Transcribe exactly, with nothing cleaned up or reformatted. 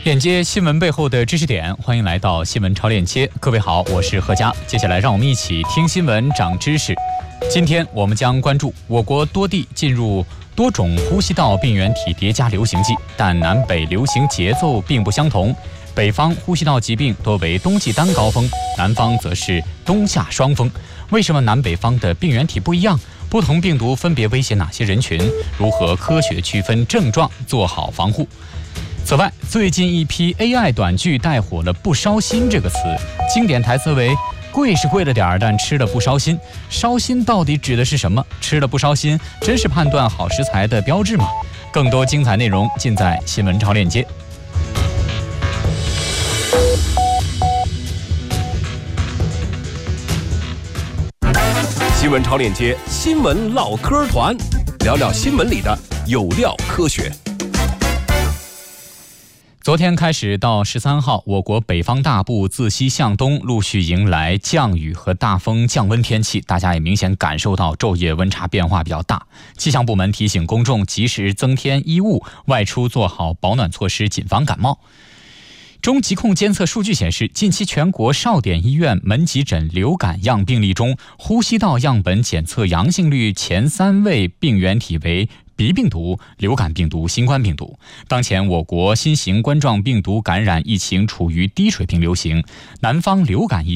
链接新闻背后的知识点，欢迎来到新闻超链接。各位好，我是何佳。接下来让我们一起听新闻长知识。今天我们将关注我国多地进入多种呼吸道病原体叠加流行季，但南北流行节奏并不相同。北方呼吸道疾病多为冬季单高峰，南方则是冬夏双峰。为什么南北方的病原体不一样？不同病毒分别威胁哪些人群？如何科学区分症状，做好防护？此外，最近一批 A I 短剧带火了“不烧心”这个词，经典台词为“贵是贵了点儿，但吃了不烧心”。烧心到底指的是什么？吃了不烧心，真是判断好食材的标志吗？更多精彩内容尽在新闻超链接。 新闻超链接，新闻唠嗑团，聊聊新闻里的有料科学。 昨天开始到十三号，我国北方大部自西向东陆续迎来降雨和大风降温天气，大家也明显感受到昼夜温差变化比较大。气象部门提醒公众及时增添衣物，外出做好保暖措施，谨防感冒。中疾控监测数据显示，近期全国少点医院门急诊流感样病例中，呼吸道样本检测阳性率前三位病原体为鼻病毒、流感病毒、新冠病毒。当前我国新型冠状病毒感染疫情处于低水平流行，南方流感疫